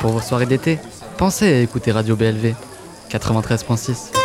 Pour vos soirées d'été, pensez à écouter Radio BLV 93.6.